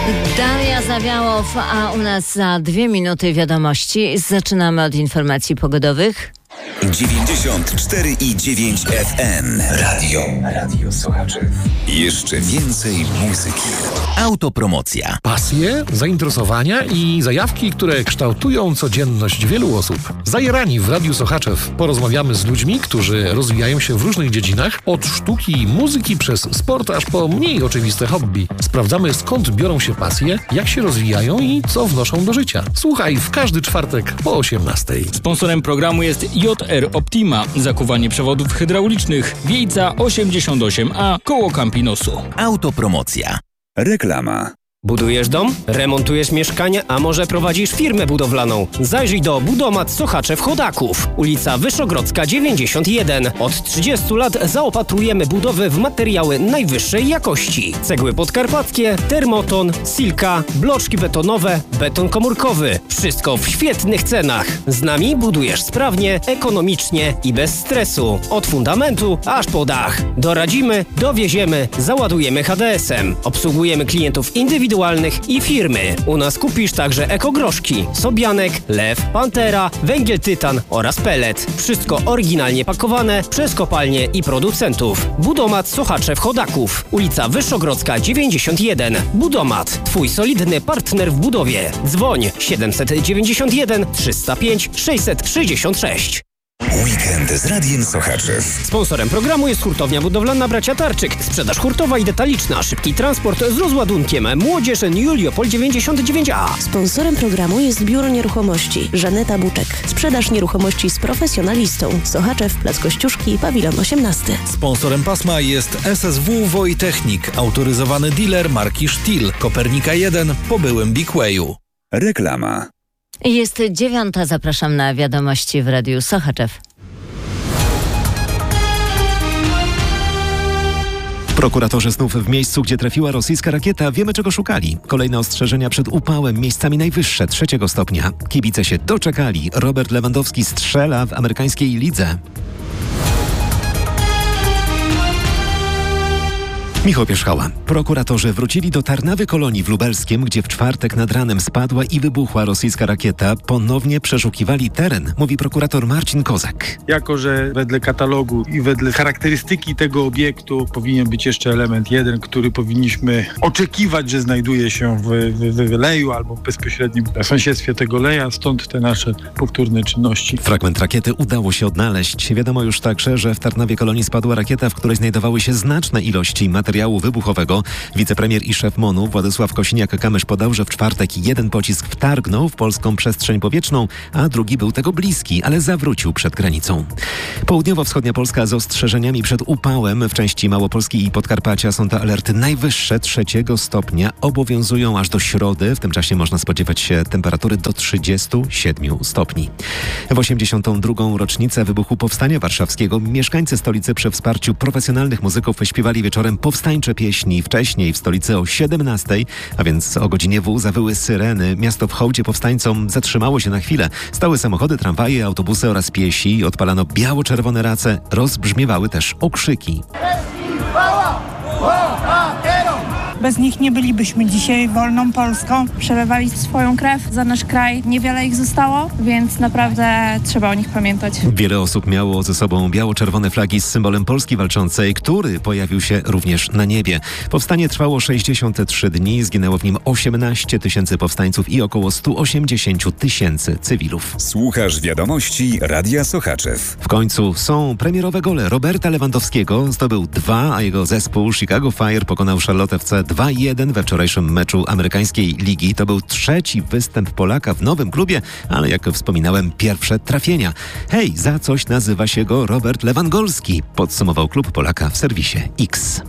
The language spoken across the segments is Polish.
Daria Zawiałow, a u nas za 2 minuty wiadomości. Zaczynamy od informacji pogodowych. 94,9 FM. Radio Słuchaczy. Jeszcze więcej muzyki. Autopromocja. Pasje, zainteresowania i zajawki, które kształtują codzienność wielu osób. Zajarani w Radiu Sochaczew porozmawiamy z ludźmi, którzy rozwijają się w różnych dziedzinach, od sztuki i muzyki przez sport aż po mniej oczywiste hobby. Sprawdzamy, skąd biorą się pasje, jak się rozwijają i co wnoszą do życia. Słuchaj w każdy czwartek po 18:00. Sponsorem programu jest JR Optima, zakuwanie przewodów hydraulicznych, Wiejca 88A koło Campinosu. Autopromocja. Reklama. Budujesz dom? Remontujesz mieszkanie? A może prowadzisz firmę budowlaną? Zajrzyj do Budomat Sochaczew Chodaków. Ulica Wyszogrodzka 91. Od 30 lat zaopatrujemy budowy w materiały najwyższej jakości. Cegły podkarpackie, termoton, silka, bloczki betonowe, beton komórkowy. Wszystko w świetnych cenach. Z nami budujesz sprawnie, ekonomicznie i bez stresu. Od fundamentu aż po dach. Doradzimy, dowieziemy, załadujemy HDS-em. Obsługujemy klientów indywidualnych i firmy. U nas kupisz także ekogroszki, sobianek, lew, pantera, węgiel tytan oraz pellet. Wszystko oryginalnie pakowane przez kopalnie i producentów. Budomat Sochaczew Chodaków. Ulica Wyszogrodzka 91. Budomat. Twój solidny partner w budowie. Dzwoń 791 305 666. Weekend z Radiem Sochaczew. Sponsorem programu jest hurtownia budowlana Bracia Tarczyk. Sprzedaż hurtowa i detaliczna. Szybki transport z rozładunkiem. Młodzież Juliopol 99A. Sponsorem programu jest Biuro Nieruchomości Żaneta Buczek. Sprzedaż nieruchomości z profesjonalistą. Sochaczew, Plac Kościuszki, Pawilon 18. Sponsorem pasma jest SSW Wojtechnik, autoryzowany dealer marki Stihl, Kopernika 1 po byłym Big Wayu. Reklama. Jest 9:00, zapraszam na wiadomości w Radiu Sochaczew. Prokuratorzy znów w miejscu, gdzie trafiła rosyjska rakieta. Wiemy, czego szukali. Kolejne ostrzeżenia przed upałem, miejscami najwyższe 3. stopnia. Kibice się doczekali. Robert Lewandowski strzela w amerykańskiej lidze. Michał Pierzchała. Prokuratorzy wrócili do Tarnawy Kolonii w Lubelskiem, gdzie w czwartek nad ranem spadła i wybuchła rosyjska rakieta. Ponownie przeszukiwali teren, mówi prokurator Marcin Kozak. Jako że wedle katalogu i wedle charakterystyki tego obiektu powinien być jeszcze element jeden, który powinniśmy oczekiwać, że znajduje się w leju albo w bezpośrednim sąsiedztwie tego leja, stąd te nasze powtórne czynności. Fragment rakiety udało się odnaleźć. Wiadomo już także, że w Tarnawie Kolonii spadła rakieta, w której znajdowały się znaczne ilości materiału wybuchowego. Wicepremier i szef MON-u Władysław Kosiniak-Kamysz podał, że w czwartek jeden pocisk wtargnął w polską przestrzeń powietrzną, a drugi był tego bliski, ale zawrócił przed granicą. Południowo-wschodnia Polska z ostrzeżeniami przed upałem. W części Małopolski i Podkarpacia są to alerty najwyższe 3. stopnia. Obowiązują aż do środy. W tym czasie można spodziewać się temperatury do 37 stopni. W 82. rocznicę wybuchu Powstania Warszawskiego mieszkańcy stolicy przy wsparciu profesjonalnych muzyków śpiewali wieczorem powstańcze pieśni. Wcześniej w stolicy o 17:00, a więc o godzinie W, zawyły syreny. Miasto w hołdzie powstańcom zatrzymało się na chwilę. Stały samochody, tramwaje, autobusy oraz piesi. Odpalano biało-czerwone race. Rozbrzmiewały też okrzyki. Bez nich nie bylibyśmy dzisiaj wolną Polską. Przelewali swoją krew za nasz kraj. Niewiele ich zostało, więc naprawdę trzeba o nich pamiętać. Wiele osób miało ze sobą biało-czerwone flagi z symbolem Polski walczącej, który pojawił się również na niebie. Powstanie trwało 63 dni. Zginęło w nim 18 000 powstańców i około 180 000 cywilów. Słuchasz wiadomości Radia Sochaczew. W końcu są premierowe gole. Roberta Lewandowskiego zdobył 2, a jego zespół Chicago Fire pokonał Charlotte FC 2-1 we wczorajszym meczu amerykańskiej ligi. To był 3. występ Polaka w nowym klubie, ale jak wspominałem, pierwsze trafienia. Hej, za coś nazywa się go Robert Lewandowski, podsumował klub Polaka w serwisie X.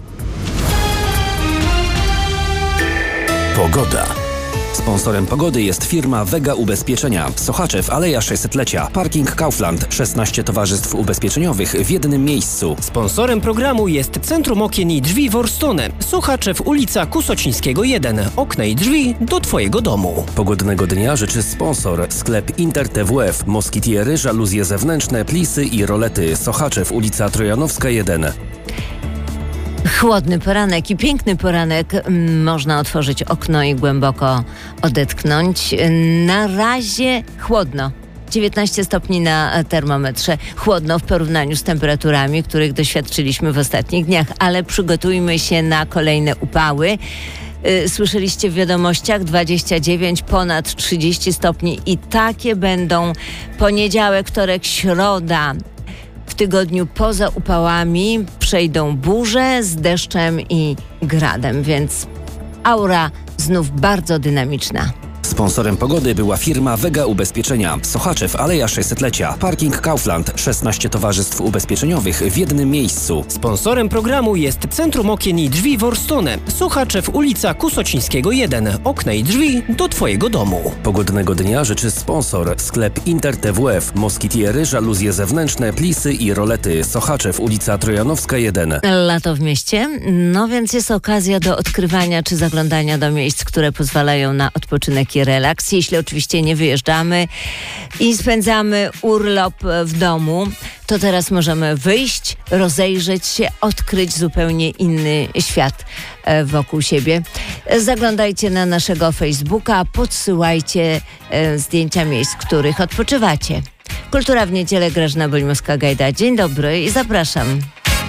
Pogoda. Sponsorem pogody jest firma Vega Ubezpieczenia. Sochaczew, Aleja 600-lecia. Parking Kaufland. 16 towarzystw ubezpieczeniowych w jednym miejscu. Sponsorem programu jest Centrum Okien i Drzwi Worstone. Sochaczew, ulica Kusocińskiego 1. Okna i drzwi do Twojego domu. Pogodnego dnia życzy sponsor. Sklep Inter TWF. Moskitiery, żaluzje zewnętrzne, plisy i rolety. Sochaczew, ulica Trojanowska 1. Chłodny poranek i piękny poranek. Można otworzyć okno i głęboko odetchnąć. Na razie chłodno. 19 stopni na termometrze. Chłodno w porównaniu z temperaturami, których doświadczyliśmy w ostatnich dniach, ale przygotujmy się na kolejne upały. Słyszeliście w wiadomościach 29, ponad 30 stopni i takie będą poniedziałek, wtorek, środa. W tygodniu poza upałami przejdą burze z deszczem i gradem, więc aura znów bardzo dynamiczna. Sponsorem pogody była firma Vega Ubezpieczenia. Sochaczew, Aleja 600-lecia. Parking Kaufland. 16 towarzystw ubezpieczeniowych w jednym miejscu. Sponsorem programu jest Centrum Okien i Drzwi Worstone. Sochaczew, ulica Kusocińskiego 1. Okna i drzwi do Twojego domu. Pogodnego dnia życzy sponsor. Sklep Inter TWF. Moskitiery, żaluzje zewnętrzne, plisy i rolety. Sochaczew, ulica Trojanowska 1. Lato w mieście? No więc jest okazja do odkrywania czy zaglądania do miejsc, które pozwalają na odpoczynek i relaks. Jeśli oczywiście nie wyjeżdżamy i spędzamy urlop w domu, to teraz możemy wyjść, rozejrzeć się, odkryć zupełnie inny świat wokół siebie. Zaglądajcie na naszego Facebooka, podsyłajcie zdjęcia miejsc, w których odpoczywacie. Kultura w niedzielę, Grażyna Bolimowska-Gajda. Dzień dobry i zapraszam.